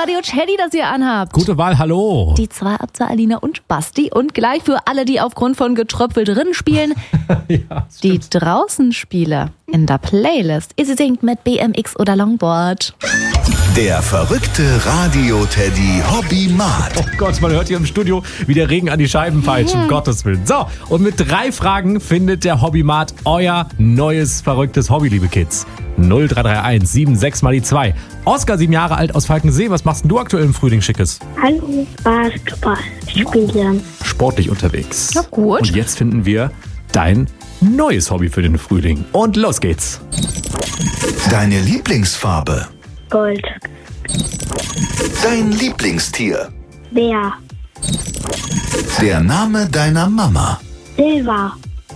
Radio Teddy, das ihr anhabt. Gute Wahl, hallo. Die 2 ab zu Alina und Basti. Und gleich für alle, die aufgrund von Getröpfel drin spielen, Ja, die Draußenspiele in der Playlist. Ihr singt mit BMX oder Longboard. Der verrückte Radio-Teddy Hobby-Mat. Oh Gott, man hört hier im Studio, wie der Regen an die Scheiben peitscht, um Gottes Willen. So, und mit 3 Fragen findet der Hobbymat euer neues, verrücktes Hobby, liebe Kids. 0331 76 mal die 2. Oskar, 7 Jahre alt aus Falkensee. Was machst denn du aktuell im Frühling Schickes? Hallo, Basketball spielen. Sportlich unterwegs. Na gut. Und jetzt finden wir dein neues Hobby für den Frühling. Und los geht's. Deine Lieblingsfarbe. Gold. Dein Lieblingstier. Bär. Der Name deiner Mama. Silber.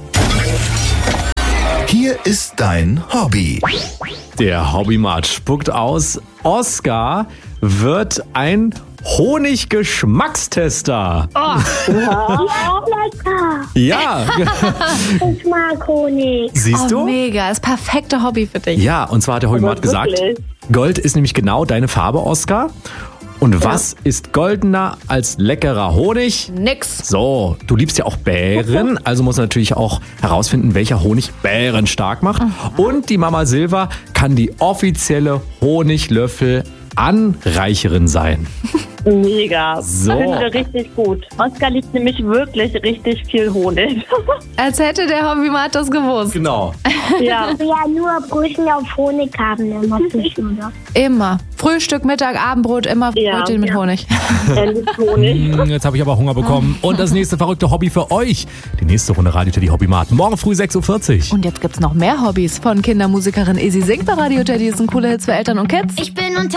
Hier ist dein Hobby. Der Hobbymat spuckt aus. Oskar wird ein Honiggeschmackstester. Ja, lecker. Ja, Ich mag Honig. siehst du? Mega, das perfekte Hobby für dich. Ja, und zwar hat der Hobbymat gesagt, Gold ist nämlich genau deine Farbe, Oskar. Und was ist goldener als leckerer Honig? Nix. So, du liebst ja auch Bären, also musst du natürlich auch herausfinden, welcher Honig Bären stark macht. Und die Mama Silva kann die offizielle Honiglöffel-Anreicherin sein. Mega. So. Finden wir richtig gut. Oskar liebt nämlich wirklich richtig viel Honig. Als hätte der Hobbymat das gewusst. Genau. Ja. Ja, nur Brötchen auf Honig haben immer zwischen, oder? Immer. Frühstück, Mittag, Abendbrot, immer Ja. Brötchen mit Honig. Er liebt Honig. Jetzt habe ich aber Hunger bekommen. Und das nächste verrückte Hobby für euch. Die nächste Runde Radio Teddy Hobbymat. Morgen früh 6.40 Uhr. Und jetzt gibt's noch mehr Hobbys von Kindermusikerin Izzy singt bei Radio Teddy. Das sind coole Hits für Eltern und Kids. Ich bin unter